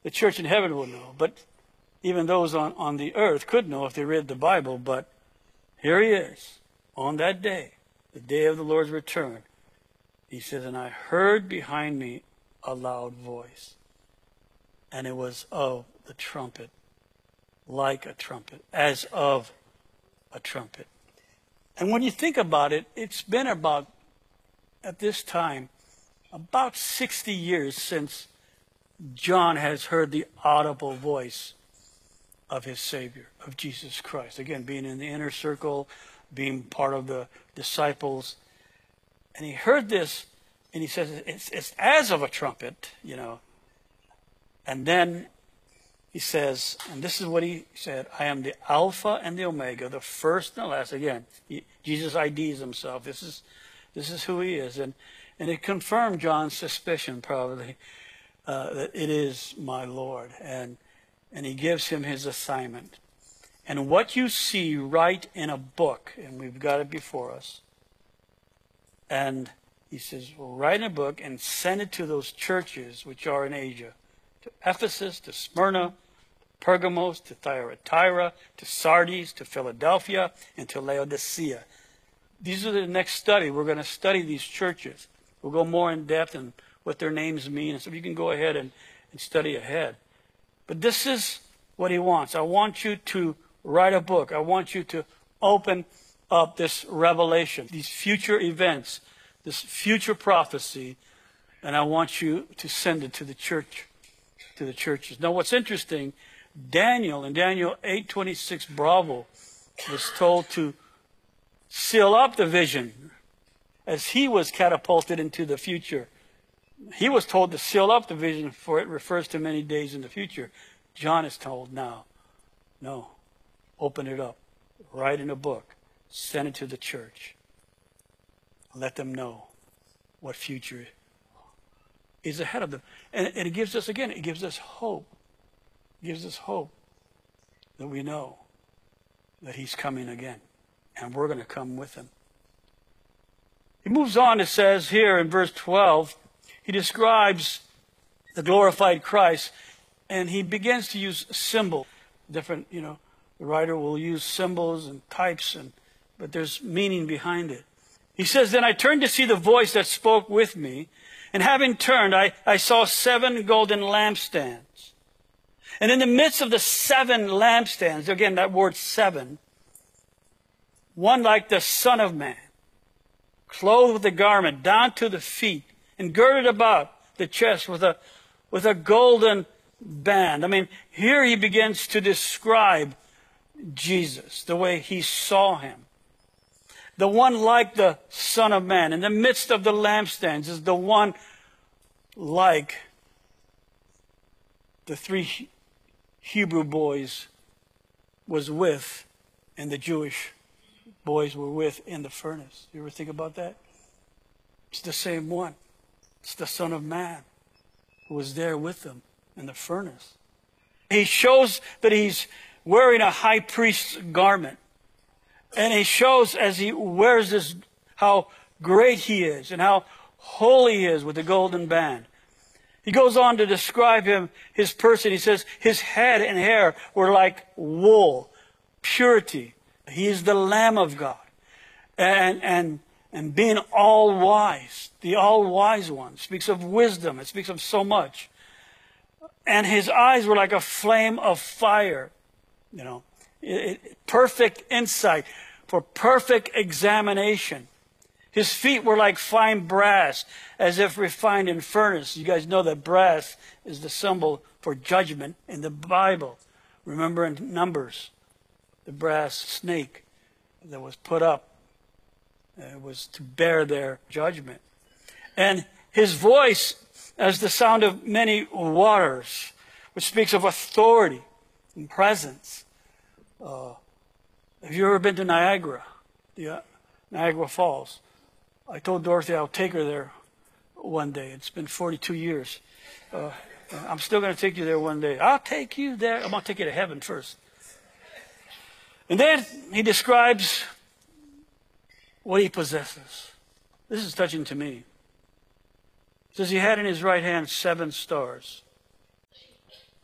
the church in heaven will know. But even those on the earth could know if they read the Bible. But here he is on that day, the day of the Lord's return. He says, and I heard behind me a loud voice. And it was of the trumpet, like a trumpet, as of a trumpet. And when you think about it, it's been about, at this time, about 60 years since John has heard the audible voice of his Savior, of Jesus Christ. Again, being in the inner circle, being part of the disciples. And he heard this, and he says, it's as of a trumpet, you know. And then he says, and this is what he said, I am the Alpha and the Omega, the first and the last. Again, Jesus IDs himself. This is who he is. And it confirmed John's suspicion, probably, that it is my Lord. And he gives him his assignment. And what you see, write in a book, and we've got it before us. And he says, well, write in a book and send it to those churches which are in Asia. To Ephesus, to Smyrna, Pergamos, to Thyatira, to Sardis, to Philadelphia, and to Laodicea. These are the next study. We're going to study these churches. We'll go more in depth in what their names mean. And so you can go ahead and study ahead. But this is what he wants. I want you to write a book. I want you to open up this revelation, these future events, this future prophecy, and I want you to send it to the church. To the churches. Now, what's interesting, Daniel, in Daniel 8:26, Bravo, was told to seal up the vision as he was catapulted into the future. He was told to seal up the vision, for it refers to many days in the future. John is told now, no, open it up, write in a book, send it to the church. Let them know what future is ahead of them. And it gives us, again, it gives us hope. It gives us hope that we know that he's coming again. And we're going to come with him. He moves on, it says here in verse 12, he describes the glorified Christ, and he begins to use symbols. Different, the writer will use symbols and types, but there's meaning behind it. He says, then I turned to see the voice that spoke with me, and having turned, I saw 7 golden lampstands. And in the midst of the 7 lampstands, again, that word 7, one like the Son of Man, clothed with a garment down to the feet, and girded about the chest with a golden band. I mean, here he begins to describe Jesus, the way he saw him. The one like the Son of Man. In the midst of the lampstands is the one like the 3 Hebrew boys was with, and the Jewish boys were with in the furnace. You ever think about that? It's the same one. It's the Son of Man who was there with them in the furnace. He shows that he's wearing a high priest's garment. And he shows as he wears this how great he is and how holy he is with the golden band. He goes on to describe his person. He says his head and hair were like wool, purity. He is the Lamb of God. And being all wise, the all wise one, speaks of wisdom. It speaks of so much. And his eyes were like a flame of fire. Perfect insight for perfect examination. His feet were like fine brass, as if refined in furnace. You guys know that brass is the symbol for judgment in the Bible. Remember in Numbers, the brass snake that was put up. It was to bear their judgment. And his voice as the sound of many waters, which speaks of authority and presence. Have you ever been to Niagara? Niagara Falls. I told Dorothy I'll take her there one day. It's been 42 years. I'm still going to take you there one day. I'll take you there. I'm going to take you to heaven first. And then he describes what he possesses. This is touching to me. He says he had in his right hand 7 stars.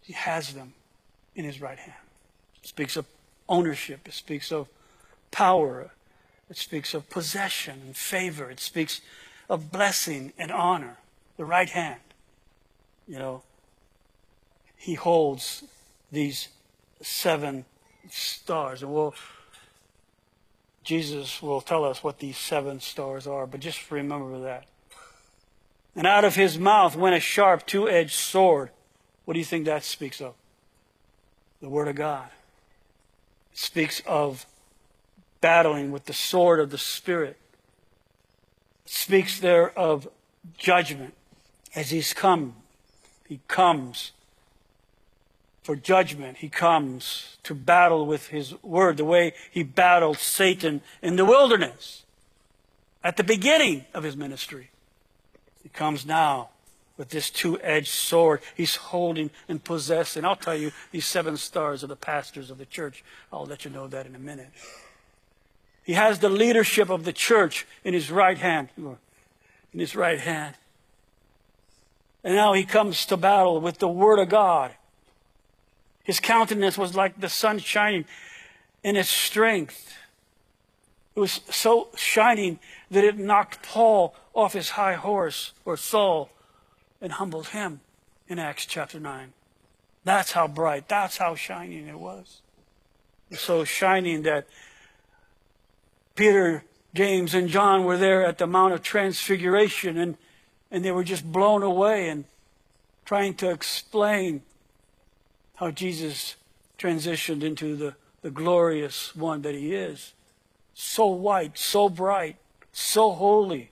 He has them in his right hand. It speaks of ownership. It speaks of power. It speaks of possession and favor. It speaks of blessing and honor. The right hand. You know, he holds these 7 stars. And Jesus will tell us what these 7 stars are, but just remember that. And out of his mouth went a sharp 2-edged sword. What do you think that speaks of? The Word of God. It speaks of battling with the sword of the Spirit. It speaks there of judgment. As he's come, he comes for judgment. He comes to battle with his word, the way he battled Satan in the wilderness at the beginning of his ministry. He comes now with this 2-edged sword he's holding and possessing. I'll tell you, these 7 stars are the pastors of the church. I'll let you know that in a minute. He has the leadership of the church in his right hand. In his right hand. And now he comes to battle with the Word of God. His countenance was like the sun shining in its strength. It was so shining that it knocked Paul off his high horse, or Saul, and humbled him in Acts chapter 9. That's how bright, that's how shining it was. It was so shining that Peter, James, and John were there at the Mount of Transfiguration, and they were just blown away and trying to explain how Jesus transitioned into the glorious one that he is. So white, so bright, so holy.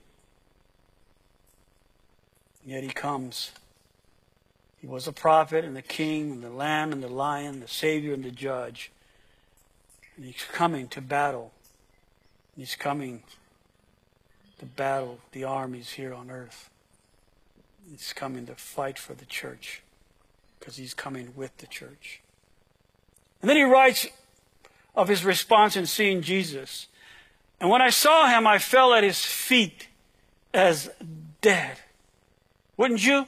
Yet he comes. He was a prophet and the king and the lamb and the lion, the savior and the judge. And he's coming to battle. He's coming to battle the armies here on earth. He's coming to fight for the church because he's coming with the church. And then he writes of his response in seeing Jesus. And when I saw him, I fell at his feet as dead. Wouldn't you?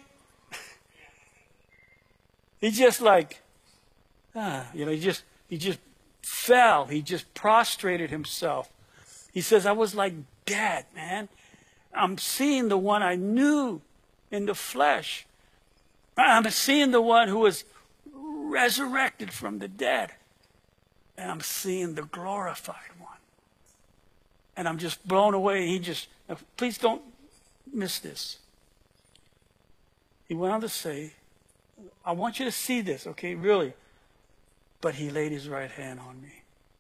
He just like, he just fell. He just prostrated himself. He says, I was like dead, man. I'm seeing the one I knew in the flesh. I'm seeing the one who was resurrected from the dead. And I'm seeing the glorified one. And I'm just blown away. Please don't miss this. He went on to say, I want you to see this, okay, really. But he laid his right hand on me.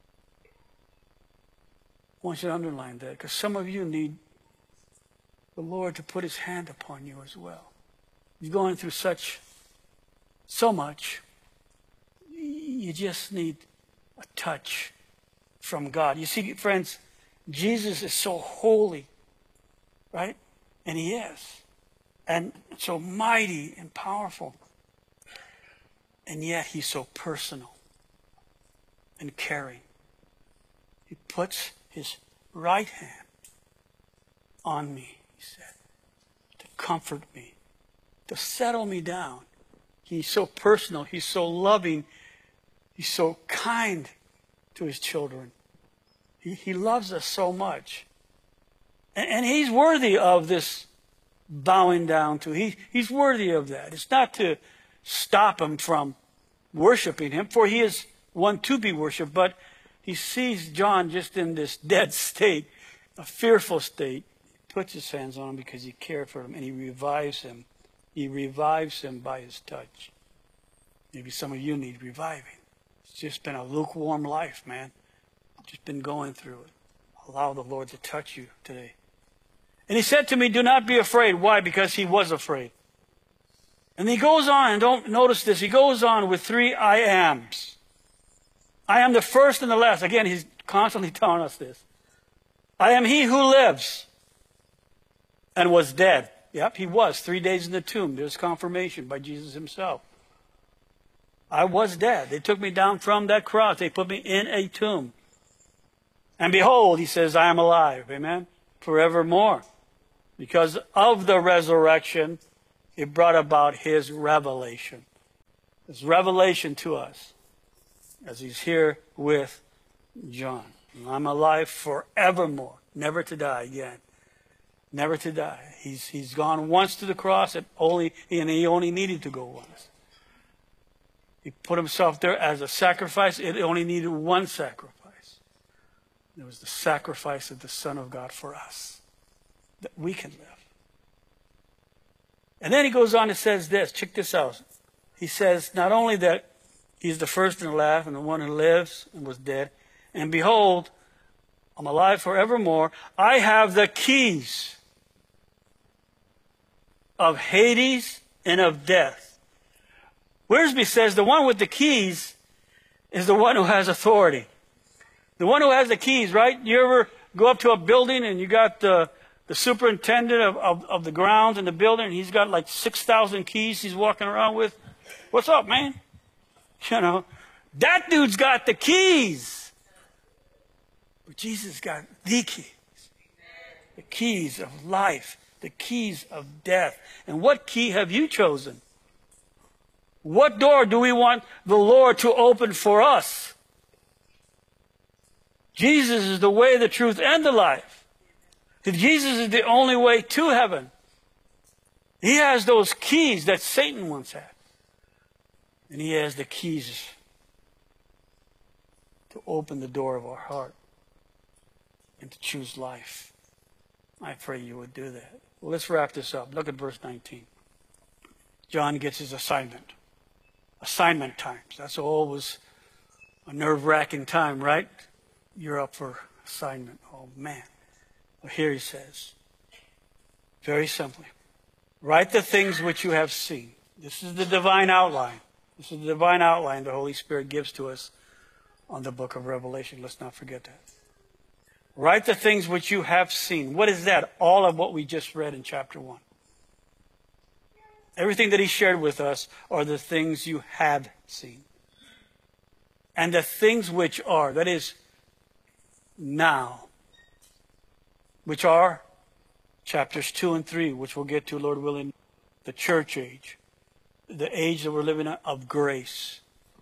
I want you to underline that, because some of you need the Lord to put his hand upon you as well. You're going through so much. You just need a touch from God. You see, friends, Jesus is so holy, right? And he is. And so mighty and powerful. And yet he's so personal and caring. He puts his right hand on me, he said, to comfort me, to settle me down. He's so personal. He's so loving. He's so kind to his children. He loves us so much. And he's worthy of this bowing down to. He's worthy of that. It's not to stop him from worshiping him, for he is one to be worshipped, but he sees John just in this dead state, a fearful state. He puts his hands on him because he cared for him, and he revives him. He revives him by his touch. Maybe some of you need reviving. It's just been a lukewarm life, man. Just been going through it. Allow the Lord to touch you today. And he said to me, do not be afraid. Why? Because he was afraid. And he goes on, and don't notice this, he goes on with 3 I ams. I am the first and the last. Again, he's constantly telling us this. I am he who lives and was dead. Yep, he was 3 days in the tomb. There's confirmation by Jesus himself. I was dead. They took me down from that cross. They put me in a tomb. And behold, he says, I am alive. Amen? Forevermore. Because of the resurrection, it brought about his revelation. this revelation to us as he's here with John. I'm alive forevermore, never to die again. Never to die. He's gone once to the cross, and he only needed to go once. He put himself there as a sacrifice. It only needed one sacrifice. It was the sacrifice of the Son of God for us, that we can live. And then he goes on and says this. Check this out. He says not only that he's the first and the last and the one who lives and was dead, and behold, I'm alive forevermore. I have the keys of Hades and of death. Wiersbe says the one with the keys is the one who has authority. The one who has the keys, right? You ever go up to a building and you got the superintendent of the grounds in the building, and he's got like 6,000 keys he's walking around with? What's up, man? You know, that dude's got the keys. But Jesus got the keys. The keys of life. The keys of death. And what key have you chosen? What door do we want the Lord to open for us? Jesus is the way, the truth, and the life. If Jesus is the only way to heaven, he has those keys that Satan once had. And he has the keys to open the door of our heart and to choose life. I pray you would do that. Well, let's wrap this up. Look at verse 19. John gets his assignment. Assignment times. That's always a nerve-wracking time, right? You're up for assignment. Oh, man. Well, here he says, very simply, write the things which you have seen. This is the divine outline. This is the divine outline the Holy Spirit gives to us on the book of Revelation. Let's not forget that. Write the things which you have seen. What is that? All of what we just read in chapter 1. Everything that he shared with us are the things you have seen. And the things which are, that is, now, which are chapters 2 and 3, which we'll get to, Lord willing, the church age, the age that we're living in of grace,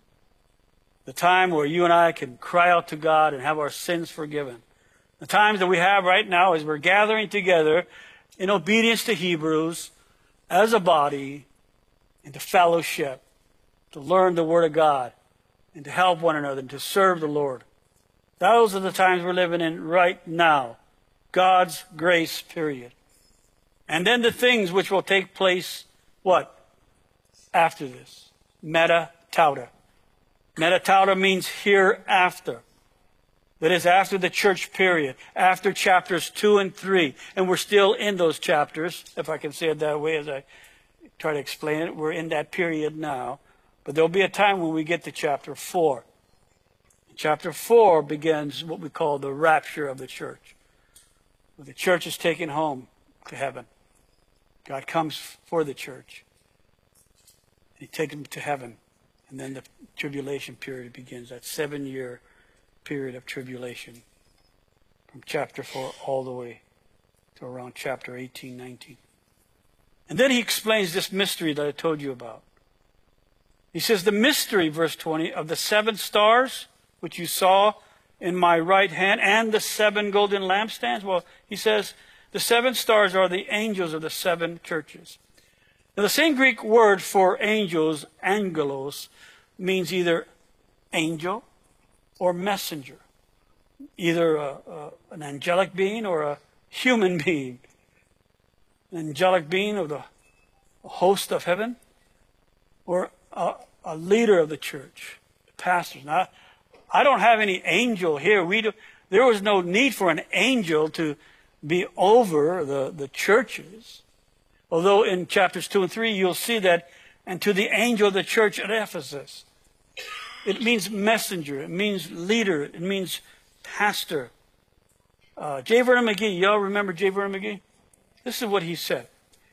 the time where you and I can cry out to God and have our sins forgiven. The times that we have right now is we're gathering together in obedience to Hebrews as a body into fellowship, to learn the Word of God and to help one another and to serve the Lord. Those are the times we're living in right now. God's grace, period. And then the things which will take place, what? After this. Meta tauta. Meta tauta means hereafter. That is after the church period, after chapters 2 and 3. And we're still in those chapters, if I can say it that way as I try to explain it. We're in that period now. But there'll be a time when we get to chapter 4. Chapter 4 begins what we call the rapture of the church. Where the church is taken home to heaven. God comes for the church. He takes them to heaven. And then the tribulation period begins, that 7-year period of tribulation. From chapter 4 all the way to around chapter 18, 19. And then he explains this mystery that I told you about. He says, the mystery, verse 20, of the 7 stars, which you saw in my right hand, and the 7 golden lampstands. Well, he says, the 7 stars are the angels of the 7 churches. Now, the same Greek word for angels, angelos, means either angel or messenger. Either an angelic being or a human being. An angelic being of the host of heaven, or a leader of the church, the pastors. Now, I don't have any angel here. There was no need for an angel to be over the churches. Although in chapters 2 and 3, you'll see that, and to the angel of the church at Ephesus. It means messenger. It means leader. It means pastor. J. Vernon McGee, y'all remember J. Vernon McGee? This is what he said.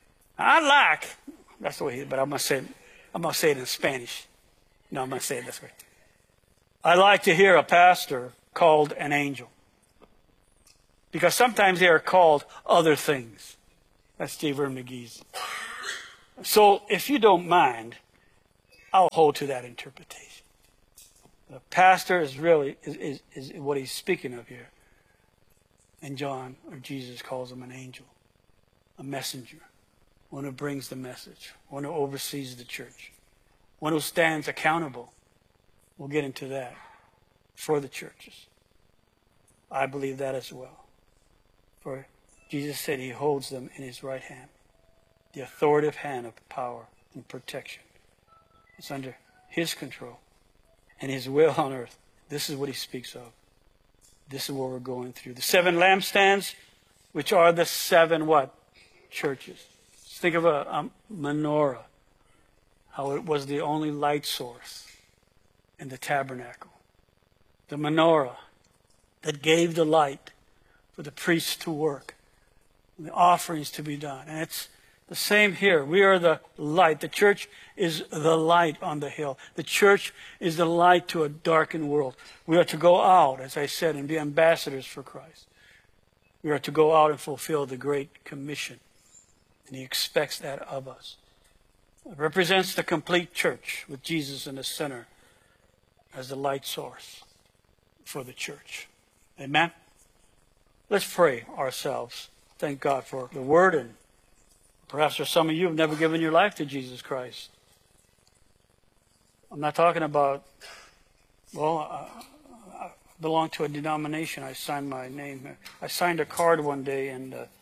That's the way he, but I'm going to say it in Spanish. No, I'm going to say it this way. I like to hear a pastor called an angel. Because sometimes they are called other things. That's J. Vernon McGee's. So if you don't mind, I'll hold to that interpretation. The pastor is really is what he's speaking of here. And John, or Jesus, calls him an angel, a messenger, one who brings the message, one who oversees the church, one who stands accountable. We'll get into that for the churches. I believe that as well. For Jesus said he holds them in his right hand, the authoritative hand of power and protection. It's under his control and his will on earth. This is what he speaks of. This is what we're going through. The 7 lampstands, which are the 7 what? Churches. Just think of a menorah, how it was the only light source in the tabernacle. The menorah that gave the light for the priests to work, and the offerings to be done. And it's the same here. We are the light. The church is the light on the hill. The church is the light to a darkened world. We are to go out, as I said, and be ambassadors for Christ. We are to go out and fulfill the Great Commission. And he expects that of us. It represents the complete church with Jesus in the center as the light source for the church. Amen? Let's pray ourselves. Thank God for the Word, and perhaps there's some of you who have never given your life to Jesus Christ. I'm not talking about, I belong to a denomination. I signed my name. I signed a card one day,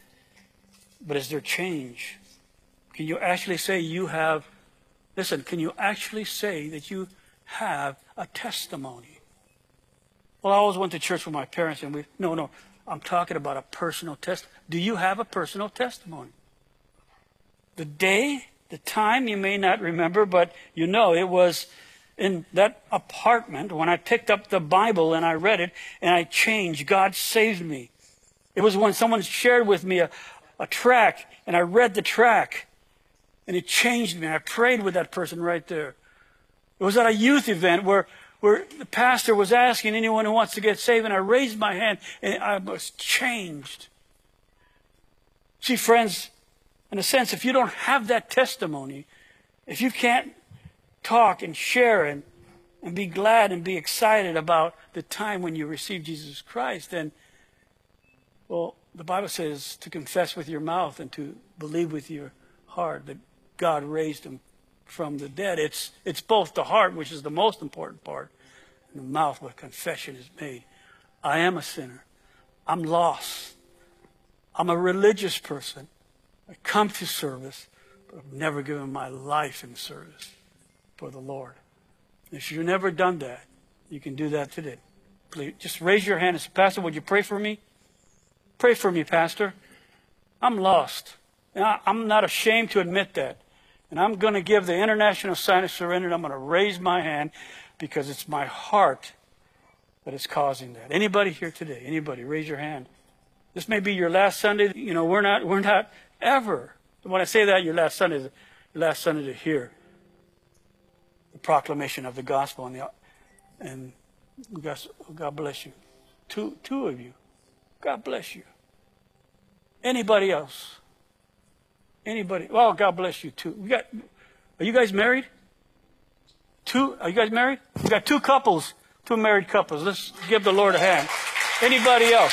but is there change? Can you actually say you have, can you actually say that you have a testimony? Well, I always went to church with my parents, and no, I'm talking about a personal testimony. Do you have a personal testimony? The day, the time, you may not remember, but you know it was in that apartment when I picked up the Bible and I read it and I changed. God saved me. It was when someone shared with me a track and I read the track and it changed me. I prayed with that person right there. It was at a youth event where the pastor was asking anyone who wants to get saved, and I raised my hand and I was changed. See, friends, in a sense, if you don't have that testimony, if you can't talk and share and be glad and be excited about the time when you received Jesus Christ, then, well, the Bible says to confess with your mouth and to believe with your heart that God raised him from the dead. It's both the heart, which is the most important part, and the mouth where confession is made. I am a sinner. I'm lost. I'm a religious person. I come to service, but I've never given my life in service for the Lord. If you've never done that, you can do that today. Please, just raise your hand and say, Pastor, would you pray for me? Pray for me, Pastor. I'm lost. And I'm not ashamed to admit that. And I'm going to give the international sign of surrender, and I'm going to raise my hand because it's my heart that is causing that. Anybody here today? Anybody? Raise your hand. This may be your last Sunday. You know, we're not ever. When I say that, your last Sunday to hear the proclamation of the gospel, and God bless you. Two of you. God bless you. Anybody else? Anybody? Well, God bless you too. Are you guys married? Are you guys married? We got 2 couples, 2 married couples. Let's give the Lord a hand. Anybody else?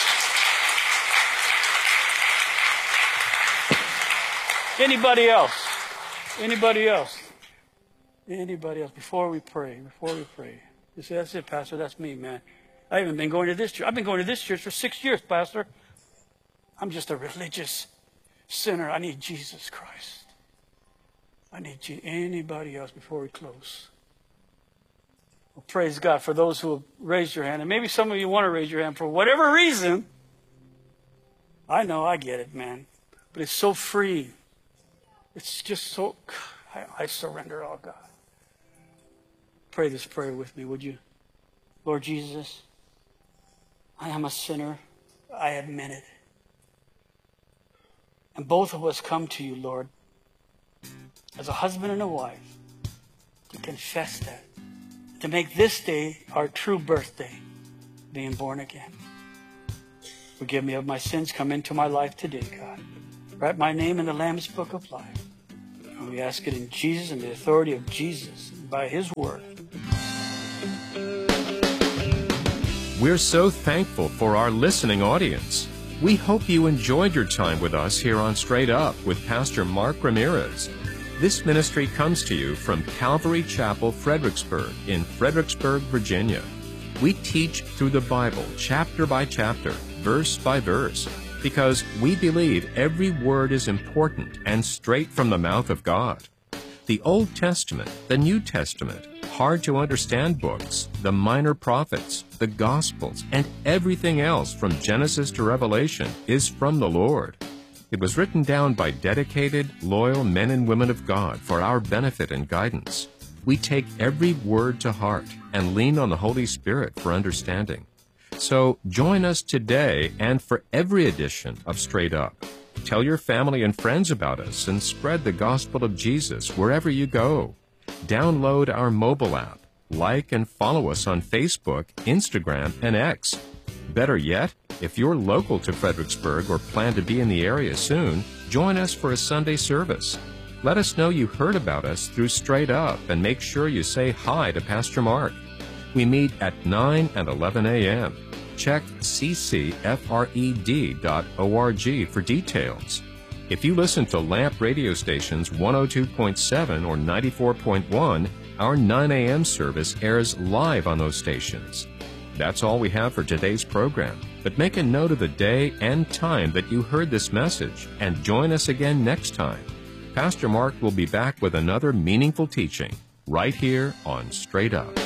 Anybody else? Anybody else? Anybody else? Before we pray. You say, that's it, Pastor. That's me, man. I haven't been going to this church. I've been going to this church for 6 years, Pastor. I'm just a religious sinner. I need Jesus Christ. I need anybody else before we close? Well, praise God for those who have raised your hand. And maybe some of you want to raise your hand for whatever reason. I know, I get it, man. But it's so free. It's just so, I surrender all, God. Pray this prayer with me, would you? Lord Jesus, I am a sinner. I admit it. And both of us come to you, Lord, as a husband and a wife, to confess that, to make this day our true birthday, being born again. Forgive me of my sins. Come into my life today, God. Write my name in the Lamb's Book of Life. And we ask it in Jesus and the authority of Jesus. by His Word. We're so thankful for our listening audience. We hope you enjoyed your time with us here on Straight Up with Pastor Mark Ramirez. This ministry comes to you from Calvary Chapel, Fredericksburg, in Fredericksburg, Virginia. We teach through the Bible, chapter by chapter, verse by verse, because we believe every word is important and straight from the mouth of God. The Old Testament, the New Testament, hard-to-understand books, the minor prophets, the Gospels, and everything else from Genesis to Revelation is from the Lord. It was written down by dedicated, loyal men and women of God for our benefit and guidance. We take every word to heart and lean on the Holy Spirit for understanding. So join us today and for every edition of Straight Up. Tell your family and friends about us and spread the gospel of Jesus wherever you go. Download our mobile app, like and follow us on Facebook, Instagram, and X. Better yet, if you're local to Fredericksburg or plan to be in the area soon, join us for a Sunday service. Let us know you heard about us through Straight Up and make sure you say hi to Pastor Mark. We meet at 9 and 11 a.m. Check ccfred.org for details. If you listen to LAMP radio stations 102.7 or 94.1, our 9 a.m. service airs live on those stations. That's all we have for today's program, but make a note of the day and time that you heard this message and join us again next time. Pastor Mark will be back with another meaningful teaching right here on Straight Up.